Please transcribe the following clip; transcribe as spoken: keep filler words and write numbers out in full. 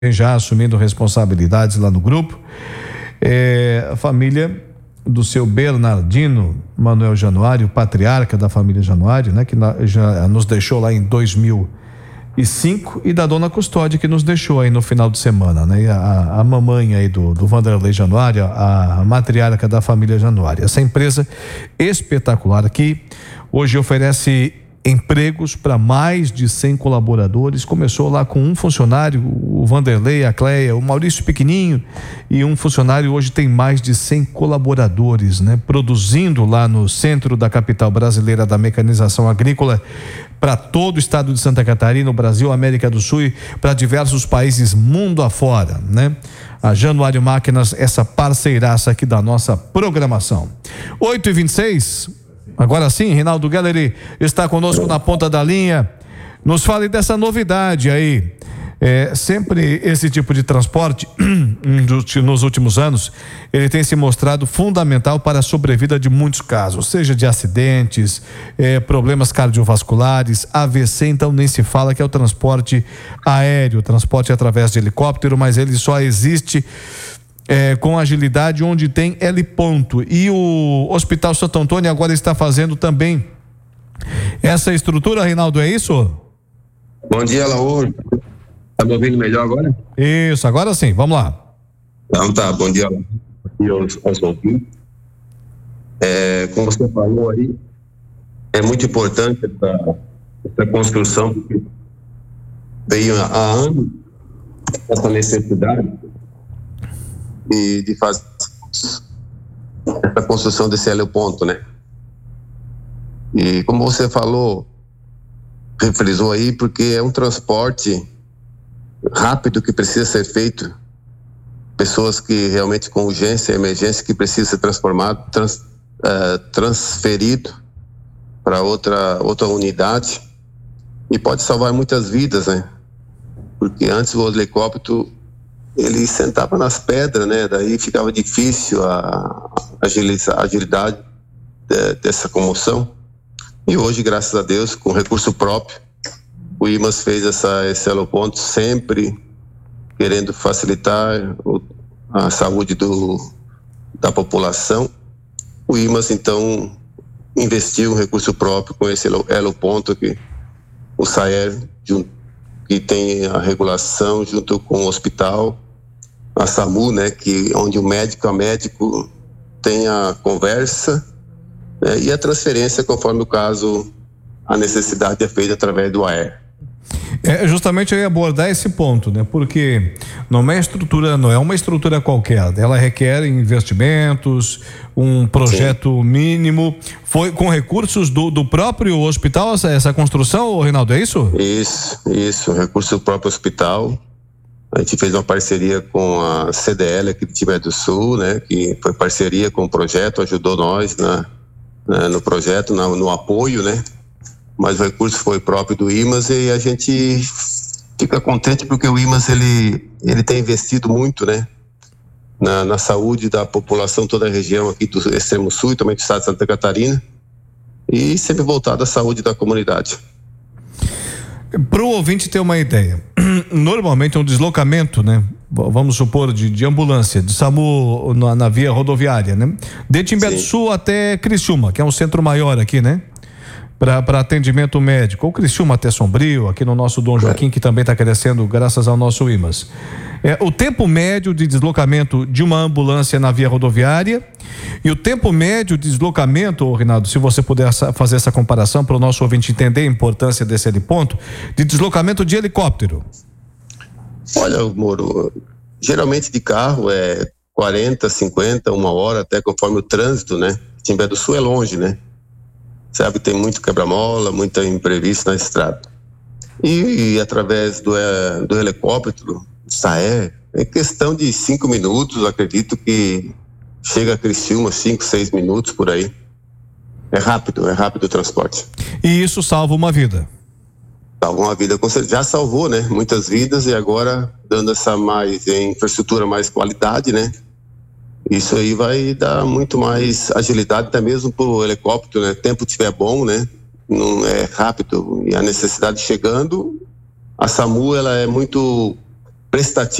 já assumindo responsabilidades lá no grupo. É, a família do seu Bernardino Manuel Januário, patriarca da família Januário, né, que na, já nos deixou lá em dois mil e cinco, e da dona Custódia, que nos deixou aí no final de semana, né? A, a mamãe aí do, do Vanderlei Januário, a, a matriarca da família Januário. Essa empresa espetacular aqui hoje oferece empregos para mais de cem colaboradores. Começou lá com um funcionário, o Vanderlei, a Cleia, o Maurício pequenininho, e um funcionário. Hoje tem mais de cem colaboradores, né? Produzindo lá no centro da capital brasileira da mecanização agrícola para todo o estado de Santa Catarina, o Brasil, América do Sul e para diversos países mundo afora, né? A Januário Máquinas, essa parceiraça aqui da nossa programação. oito e vinte e seis. Agora sim, Reinaldo Galleri está conosco na ponta da linha. Nos fale dessa novidade aí. É, sempre esse tipo de transporte, nos últimos anos, ele tem se mostrado fundamental para a sobrevida de muitos casos, seja de acidentes, é, problemas cardiovasculares, A V C, então nem se fala, que é o transporte aéreo, o transporte através de helicóptero, mas ele só existe É, com agilidade onde tem heliponto. E o Hospital Santo Antônio agora está fazendo também essa estrutura, Reinaldo, é isso? Bom dia, Lauro. Tá me ouvindo melhor agora? Isso, agora sim, vamos lá. Então tá, bom dia aos, aos ouvintes. É, como você falou aí, é muito importante essa, essa construção, porque veio há anos essa necessidade de, de fazer essa construção desse helioponto, né? E como você falou, refrisou aí, porque é um transporte rápido que precisa ser feito. Pessoas que realmente com urgência, emergência, que precisa ser transformado, trans, uh, transferido para outra, outra unidade, e pode salvar muitas vidas, né? Porque antes o helicóptero ele sentava nas pedras, né? Daí ficava difícil a agilidade de, dessa comoção. E hoje, graças a Deus, com recurso próprio, o I M A S fez essa, esse helioponto, sempre querendo facilitar o, a saúde do, da população. O I M A S, então, investiu um recurso próprio com esse helioponto aqui, o SAER, que tem a regulação junto com o hospital, a SAMU, né, que, onde o médico a médico tem a conversa, né, e a transferência, conforme o caso, a necessidade é feita através do A E R. É, justamente eu ia abordar esse ponto, né? Porque não é estrutura, não é uma estrutura qualquer, ela requer investimentos, um projeto Sim. mínimo. Foi com recursos do, do próprio hospital essa, essa construção, Reinaldo, é isso? Isso, isso, recurso do próprio hospital. A gente fez uma parceria com a C D L aqui de Timbé do Sul, né? Que foi parceria com o projeto, ajudou nós na, na, no projeto, na, no apoio, né? Mas o recurso foi próprio do I M A S e a gente fica contente porque o I M A S ele, ele tem investido muito, né, na, na saúde da população, toda a região aqui do extremo sul e também do estado de Santa Catarina, e sempre voltado à saúde da comunidade. Para o ouvinte ter uma ideia, normalmente um deslocamento, né, vamos supor de, de ambulância, de SAMU na, na via rodoviária, né, de Timbé do Sul até Criciúma, que é um centro maior aqui, né, para atendimento médico, ou Criciúma até Sombrio, aqui no nosso Dom Joaquim, que também está crescendo graças ao nosso I M A S. É, o tempo médio de deslocamento de uma ambulância na via rodoviária e o tempo médio de deslocamento, Reinaldo, se você puder fazer essa comparação para o nosso ouvinte entender a importância desse heliponto, de deslocamento de helicóptero. Olha, Moro, geralmente de carro é quarenta, cinquenta, uma hora, até conforme o trânsito, né? Timbé do Sul é longe, né? Sabe, tem muito quebra-mola, muita imprevisto na estrada. E, e através do, é, do helicóptero, SAER, é questão de cinco minutos, acredito que chega a Criciúma, cinco, seis minutos por aí. É rápido, é rápido o transporte. E isso salva uma vida? Salva uma vida, já salvou, né? Muitas vidas, e agora dando essa mais infraestrutura, mais qualidade, né? Isso aí vai dar muito mais agilidade, até mesmo para o helicóptero, né? Tempo estiver bom, né? Não é rápido, e a necessidade chegando, a SAMU ela é muito prestativo